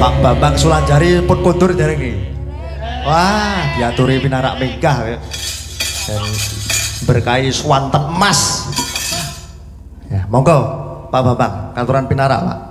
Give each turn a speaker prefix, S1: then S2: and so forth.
S1: Pak Bambang Sulanjari pun kundur dereng iki. Wah, diaturi pinarak megah dan berkahi swanten emas. Ya, monggo Pak Bambang, katuran pinarak, Pak.